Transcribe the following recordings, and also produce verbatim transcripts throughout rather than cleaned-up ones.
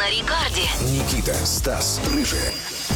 рекорде. Никита, Стас, Рыжий.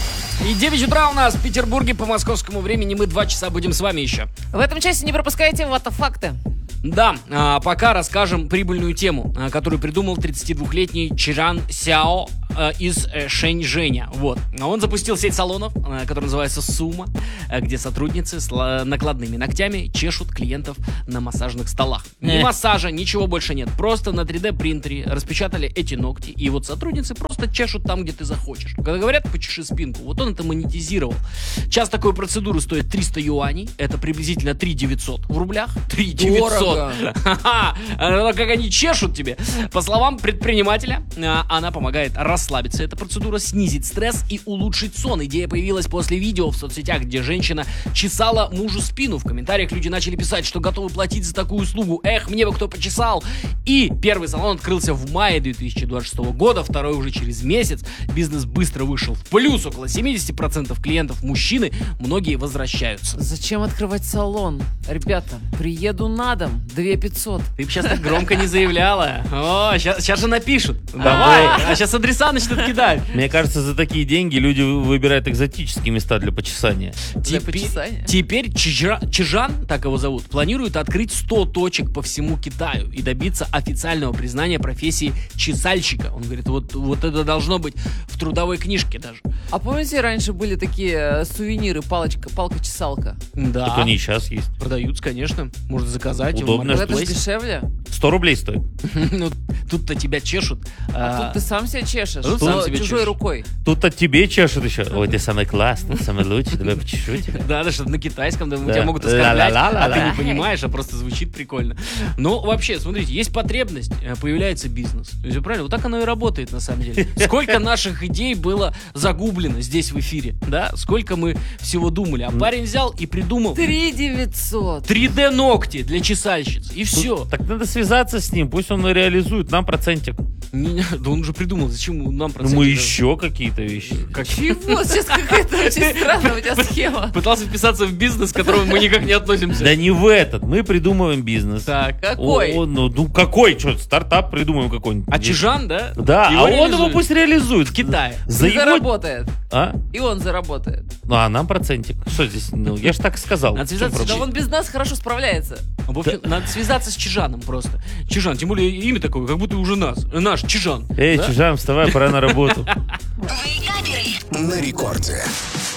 И девять утра у нас в Петербурге по московскому времени. Мы два часа будем с вами еще. В этом часе не пропускайте ватафакты. Да, а, пока расскажем прибыльную тему, а, которую придумал тридцатидвухлетний Чжан Сяо а, из э, Шэньчжэня. Вот. Он запустил сеть салонов, а, которая называется Сума, а, где сотрудницы с ла- накладными ногтями чешут клиентов на массажных столах. Ни массажа, ничего больше нет. Просто на три дэ принтере распечатали эти ногти, и вот сотрудницы просто чешут там, где ты захочешь. Когда говорят, почеши спинку, вот он это монетизировал. Час такой процедуры стоит триста юаней, это приблизительно три тысячи девятьсот в рублях. три тысячи девятьсот. Ха-ха, как они чешут тебе. По словам предпринимателя, она помогает расслабиться, эта процедура, снизить стресс и улучшить сон. Идея появилась после видео в соцсетях, где женщина чесала мужу спину. В комментариях люди начали писать, что готовы платить за такую услугу. Эх, мне бы кто почесал. И первый салон открылся в мае две тысячи двадцать шестого года, второй уже через месяц. Бизнес быстро вышел в плюс. Около семьдесят процентов клиентов мужчины, многие возвращаются. Зачем открывать салон? Ребята, приеду на дом. две тысячи пятьсот. Ты бы сейчас так громко не заявляла. О, сейчас, сейчас же напишут. Давай. А сейчас адреса начнут кидать. Мне кажется, за такие деньги люди выбирают экзотические места для почесания. Для Теперь, почесания? теперь Чжа- Чжан, так его зовут, планирует открыть сто точек по всему Китаю и добиться официального признания профессии чесальщика. Он говорит, вот, вот это должно быть в трудовой книжке даже. А помните, раньше были такие э, сувениры, палочка, палка-чесалка? Да. Так они и сейчас есть. Продаются, конечно. Можно заказать. Удобная в Это же Marketplace. дешевле. сто рублей стоит. Ну, тут-то тебя чешут. А тут ты сам себя чешешь. Тут сам но себя чужой чешешь. рукой. Тут от тебе чешут еще. Ой, ты самый классный, самый лучший, давай почешу тебя. Да, да, что на китайском, да, Да. тебя могут оскорблять, а Ла-ла-ла-ла-ла. ты не понимаешь, а просто звучит прикольно. Ну, вообще, смотрите, есть потребность, э, появляется бизнес. То есть, правильно, вот так оно и работает, на самом деле. Сколько наших идей было загублено здесь в эфире, да? Сколько мы всего думали. А парень взял и придумал три тысячи девятьсот. три дэ ногти для чесальщиц. И все. Так надо связаться с ним, пусть он реализует, нам процентик. Да он уже придумал, зачем нам Ну, процентик? мы еще какие-то вещи. Как- Чего? Сейчас какая-то очень странная у тебя схема. Пытался вписаться в бизнес, к которому мы никак не относимся. Да не в этот, мы придумываем бизнес. Так. Какой? О, ну, ну какой, что, стартап придумаем какой-нибудь. А Чжан, да? Да, Его а он его реализует. пусть реализует. В Китае. За И его... заработает. А? И он заработает. Ну, а нам процентик. Что здесь? Ну, я же так и сказал. Надо В чем связаться с Да проблема? он без нас хорошо справляется. В общем, надо связаться с Чжаном просто. Чжан, тем более имя такое, как будто уже нас. Наш Чжан. Эй, Да? Чужан, вставай, пора на работу. Вейкаперы. На рекорде.